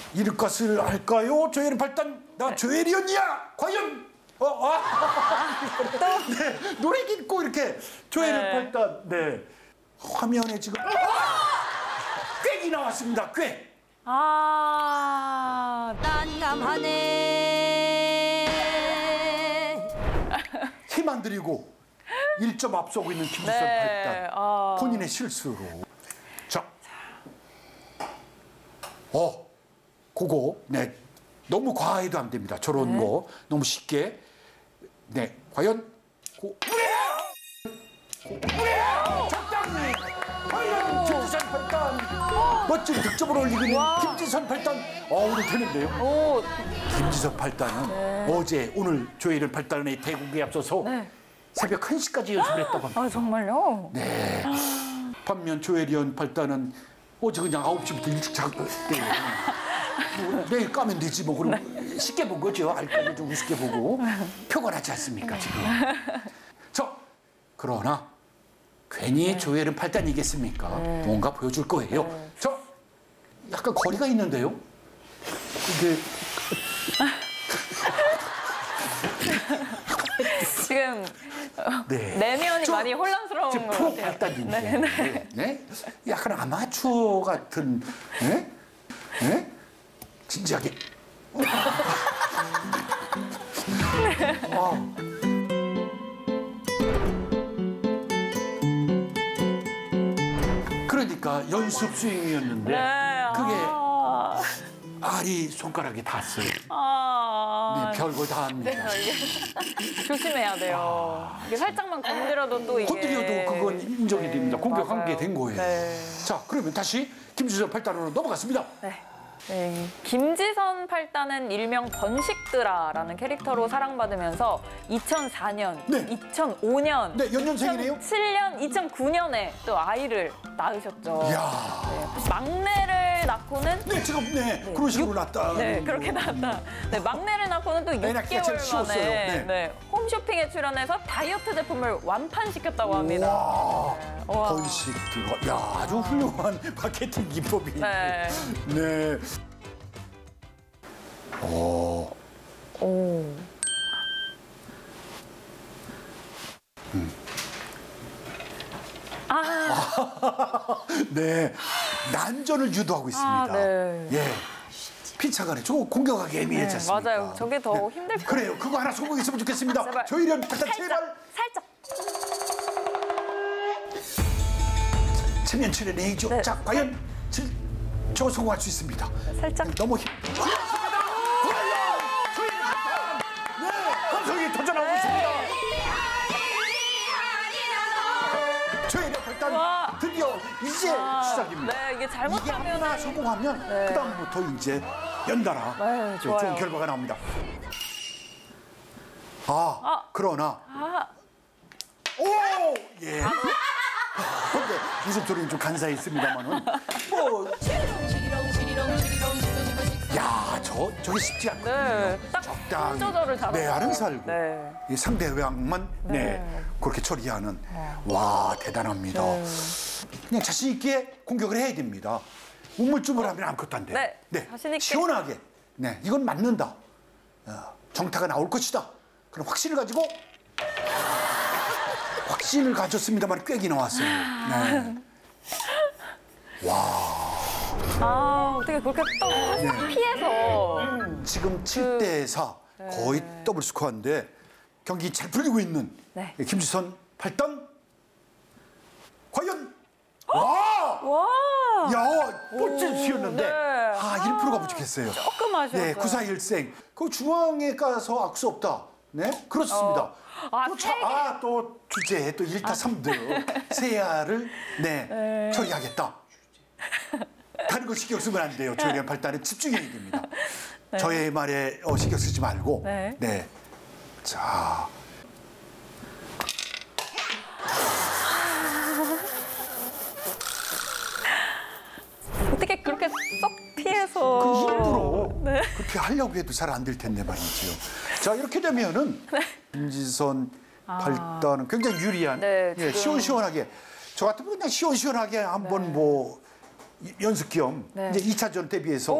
이럴 것을 알까요? 조혜련 팔단 나 조혜련이야. 과연 네, 노래 읽고 이렇게 조혜련 팔단 네 화면에 지금 꽥이 나왔습니다. 꽥. 난감하네. 힘 안 들이고 1점 앞서고 있는 김지선 팔단 본인의 실수로. 자, 그거 네 너무 과해도 안 됩니다. 저런 거 너무 쉽게 네 과연 적당히 과연 김지선 팔단 멋진 득점을 올리고 있는 김지선 팔단 오늘 되는데요. 김지선 팔단은 어제 오늘 조혜련 팔단의 대국에 앞서서 새벽 1시까지 연습을 했다고 합니다. 아, 정말요? 네. 반면 조혜련 팔단은 어제 그냥 9시부터 일찍 자고 뭐 내일 까면 되지 뭐 그럼 쉽게 본 거죠. 알까기 좀 우습게 보고 표가 나지 않습니까 지금. 자 그러나 괜히 조혜련 팔단이겠습니까? 뭔가 보여줄 거예요. 자 약간 거리가 있는데요. 이게 지금 네. 내면이 많이 혼란스러운 것 프로 같아요. 팔단인데 네? 약간 아마추어 같은 네? 네? 진지하게 그러니까 연습 스윙이었는데 그게 알이 손가락에 닿았어요. 네, 별걸 다 합니다. 조심해야 돼요. 이게 살짝만 건드려도 또 이게 건드려도 그건 인정이 됩니다. 공격한 게 된 거예요. 네. 자, 그러면 다시 김지선 팔단으로 넘어갔습니다. 네, 김지선 팔단은 일명 번식드라라는 캐릭터로 사랑받으면서 2004년, 네. 2005년, 네, 연년생이네요. 2007년, 2009년에 또 아이를 낳으셨죠. 이야. 네, 막내를 낳고는 네, 지금 그런 식으로 났다. 네, 그렇게 낳았다. 네, 막내를 낳고는 또 애나 개체를 6개월 씌웠어요. 만에 네. 홈쇼핑에 출연해서 다이어트 제품을 완판시켰다고 합니다. 와, 와. 번식 들어. 야, 아주 훌륭한 마케팅 기법이. 네. 네. 오. 네, 난전을 유도하고 있습니다. 네. 예. 피차간에 저거 공격하기 애매하지 않습니까? 맞아요. 저게 더 힘들 것 그래요. 그거 하나 성공했으면 좋겠습니다. 제발. 조혜련 팔단 제발. 살짝. 체면 출연해야죠. 네. 자, 과연 저 성공할 수 있습니다. 살짝. 너무 그렇습니다. 과연 조혜련 팔단. 네, 감성이 도전하고 있습니다. 조혜련 팔단 와. 드디어 이제 시작입니다. 네, 이게 이게 잘못하면 하나 성공하면 그다음부터 이제 연달아 네, 좋아요. 좋은 결과가 나옵니다. 그러나 오! 예. 근데 웃음소리는 좀 간사했습니다만은 뭐 야, 저게 쉽지 않거든요. 네, 딱 적당히 조절을 잘하고. 내 알은 살고 네. 이 상대방만 그렇게 처리하는 와 대단합니다. 그냥 자신 있게 공격을 해야 됩니다. 우물쭈물하면 아무것도 안 돼요. 네, 자신 있게. 시원하게. 네, 이건 맞는다. 정타가 나올 것이다. 그런 확신을 가지고 확신을 가졌습니다만 꽥이 나왔어요. 네. 어떻게 그렇게 또 피해서 지금 7대4 거의 더블 스코어인데 경기 잘 풀리고 있는 네. 김지선 팔단 과연 와! 야, 멋진 수였는데 네. 1%가 부족했어요. 조금 아쉬웠어요. 네, 941생. 그 중앙에 가서 악수 없다. 네, 그렇습니다. 또 주제 또 1타 3득 세야를 처리하겠다. 다른 거 신경 쓰면 안 돼요. 조혜련 팔단은 집중해야 됩니다. 저의 말에 신경 쓰지 말고. 네. 자. 어떻게 그렇게 쏙 피해서 그 일부러 네. 그렇게 하려고 해도 잘 안 될 텐데 말이죠. 자, 이렇게 되면은 김지선 팔단은 굉장히 유리한 지금. 시원시원하게 저 같으면 그냥 시원시원하게 한번 뭐 연습 겸 이제 2차전 대비해서